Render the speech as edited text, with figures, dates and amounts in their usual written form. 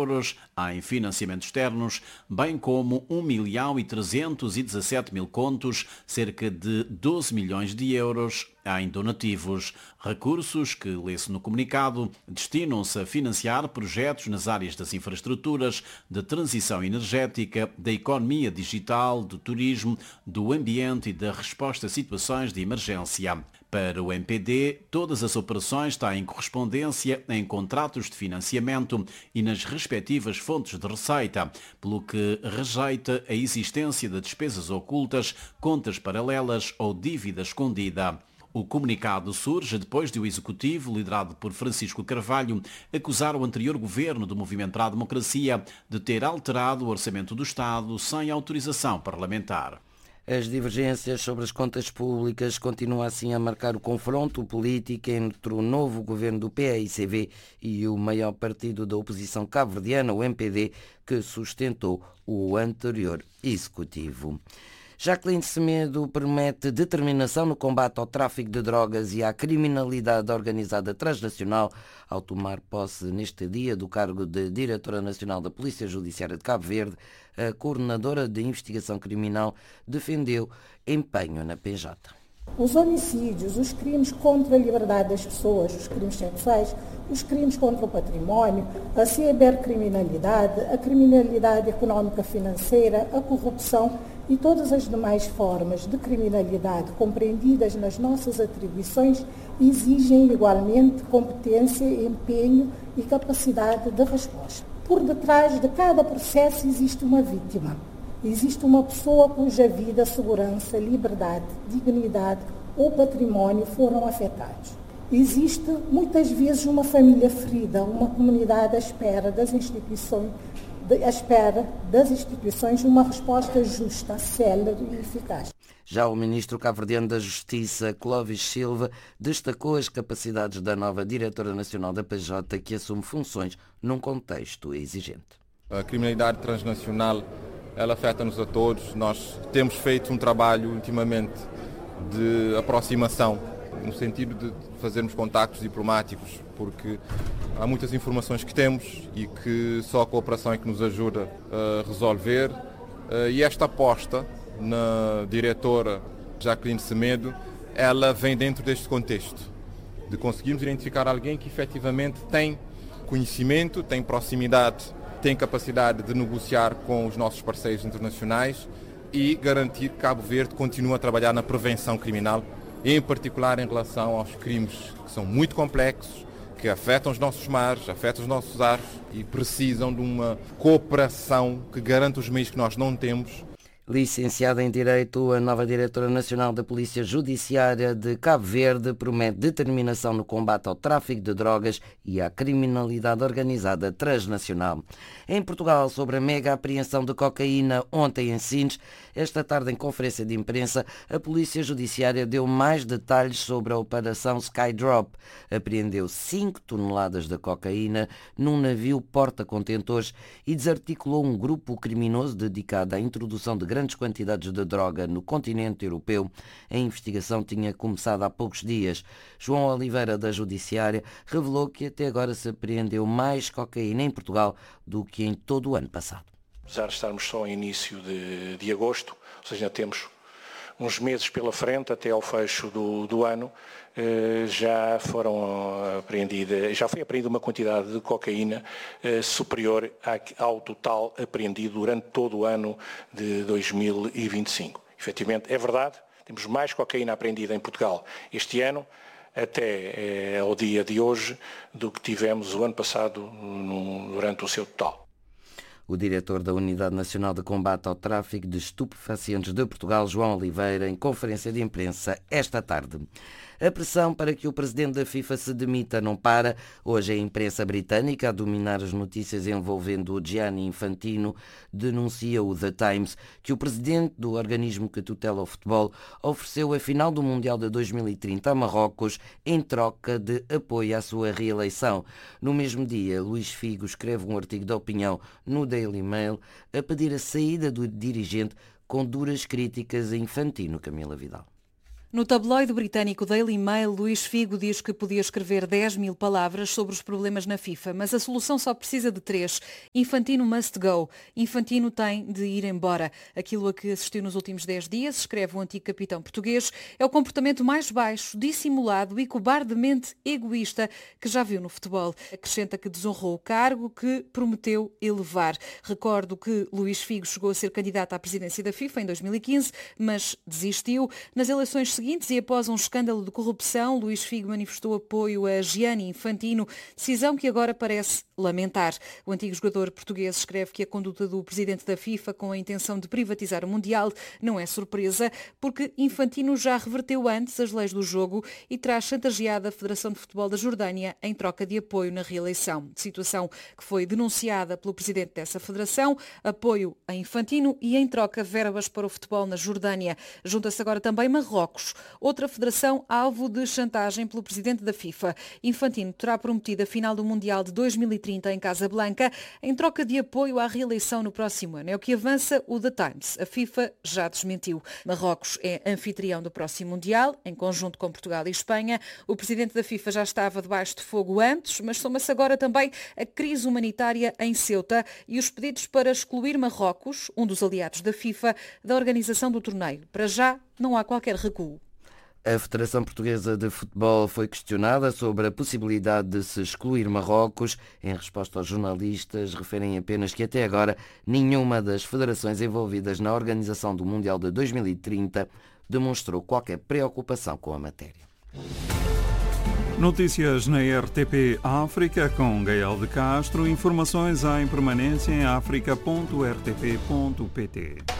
euros em financiamentos externos, bem como 1.317.000 contos, cerca de 12 milhões de euros em donativos. Recursos que, lê-se no comunicado, destinam-se a financiar projetos nas áreas das infraestruturas, da transição energética, da economia digital, do turismo, do ambiente e da resposta a situações de emergência. Para o MPD, todas as operações têm correspondência em contratos de financiamento e nas respectivas fontes de receita, pelo que rejeita a existência de despesas ocultas, contas paralelas ou dívida escondida. O comunicado surge depois de o Executivo, liderado por Francisco Carvalho, acusar o anterior governo do Movimento para a Democracia de ter alterado o orçamento do Estado sem autorização parlamentar. As divergências sobre as contas públicas continuam assim a marcar o confronto político entre o novo governo do PAICV e o maior partido da oposição cabo-verdiana, o MPD, que sustentou o anterior Executivo. Jacqueline Semedo promete determinação no combate ao tráfico de drogas e à criminalidade organizada transnacional ao tomar posse neste dia do cargo de Diretora Nacional da Polícia Judiciária de Cabo Verde. A coordenadora de investigação criminal defendeu empenho na PJ. Os homicídios, os crimes contra a liberdade das pessoas, os crimes sexuais, os crimes contra o património, a cibercriminalidade, a criminalidade económica financeira, a corrupção e todas as demais formas de criminalidade compreendidas nas nossas atribuições exigem igualmente competência, empenho e capacidade de resposta. Por detrás de cada processo existe uma vítima. Existe uma pessoa cuja vida, segurança, liberdade, dignidade ou património foram afetados. Existe, muitas vezes, uma família ferida, uma comunidade à espera das instituições uma resposta justa, célere e eficaz. Já o ministro cabo-verdiano da Justiça, Clóvis Silva, destacou as capacidades da nova Diretora Nacional da PJ, que assume funções num contexto exigente. A criminalidade transnacional, ela afeta-nos a todos. Nós temos feito um trabalho ultimamente de aproximação, no sentido de fazermos contactos diplomáticos, porque há muitas informações que temos e que só a cooperação é que nos ajuda a resolver. E esta aposta na diretora Jacqueline Semedo, ela vem dentro deste contexto, de conseguirmos identificar alguém que efetivamente tem conhecimento, tem proximidade, tem capacidade de negociar com os nossos parceiros internacionais e garantir que Cabo Verde continue a trabalhar na prevenção criminal, em particular em relação aos crimes que são muito complexos, que afetam os nossos mares, afetam os nossos ares e precisam de uma cooperação que garanta os meios que nós não temos. Licenciada em Direito, a nova Diretora Nacional da Polícia Judiciária de Cabo Verde promete determinação no combate ao tráfico de drogas e à criminalidade organizada transnacional. Em Portugal, sobre a mega apreensão de cocaína ontem em Sines, esta tarde em conferência de imprensa, a Polícia Judiciária deu mais detalhes sobre a operação Skydrop. Apreendeu 5 toneladas de cocaína num navio porta-contentores e desarticulou um grupo criminoso dedicado à introdução de grandes quantidades de droga no continente europeu. A investigação tinha começado há poucos dias. João Oliveira, da Judiciária, revelou que até agora se apreendeu mais cocaína em Portugal do que em todo o ano passado. Apesar de estarmos só em início de agosto, ou seja, ainda temos uns meses pela frente até ao fecho do ano, já foi apreendida uma quantidade de cocaína superior ao total apreendido durante todo o ano de 2025. Efetivamente, é verdade, temos mais cocaína apreendida em Portugal este ano, até ao dia de hoje, do que tivemos o ano passado durante o seu total. O diretor da Unidade Nacional de Combate ao Tráfico de Estupefacientes de Portugal, João Oliveira, em conferência de imprensa esta tarde. A pressão para que o presidente da FIFA se demita não para. Hoje a imprensa britânica, a dominar as notícias envolvendo o Gianni Infantino, denuncia o The Times que o presidente do organismo que tutela o futebol ofereceu a final do Mundial de 2030 a Marrocos em troca de apoio à sua reeleição. No mesmo dia, Luís Figo escreve um artigo de opinião no Daily Mail a pedir a saída do dirigente com duras críticas a Infantino. Camila Vidal. No tabloide britânico Daily Mail, Luís Figo diz que podia escrever 10.000 palavras sobre os problemas na FIFA, mas a solução só precisa de 3. Infantino must go. Infantino tem de ir embora. Aquilo a que assistiu nos últimos 10 dias, escreve o antigo capitão português, é o comportamento mais baixo, dissimulado e cobardemente egoísta que já viu no futebol. Acrescenta que desonrou o cargo que prometeu elevar. Recordo que Luís Figo chegou a ser candidato à presidência da FIFA em 2015, mas desistiu. Nas eleições seguintes e após um escândalo de corrupção, Luís Figo manifestou apoio a Gianni Infantino, decisão que agora parece lamentar. O antigo jogador português escreve que a conduta do presidente da FIFA com a intenção de privatizar o Mundial não é surpresa, porque Infantino já reverteu antes as leis do jogo e terá chantageado a Federação de Futebol da Jordânia em troca de apoio na reeleição. Situação que foi denunciada pelo presidente dessa federação, apoio a Infantino e em troca verbas para o futebol na Jordânia. Junta-se agora também Marrocos, outra federação alvo de chantagem pelo presidente da FIFA. Infantino terá prometido a final do Mundial de 2030 em Casablanca em troca de apoio à reeleição no próximo ano. É o que avança o The Times. A FIFA já desmentiu. Marrocos é anfitrião do próximo Mundial, em conjunto com Portugal e Espanha. O presidente da FIFA já estava debaixo de fogo antes, mas soma-se agora também a crise humanitária em Ceuta e os pedidos para excluir Marrocos, um dos aliados da FIFA, da organização do torneio. Para já, não há qualquer recuo. A Federação Portuguesa de Futebol foi questionada sobre a possibilidade de se excluir Marrocos. Em resposta aos jornalistas, referem apenas que até agora nenhuma das federações envolvidas na organização do Mundial de 2030 demonstrou qualquer preocupação com a matéria. Notícias na RTP África com Gael de Castro. Informações em permanência em africa.rtp.pt.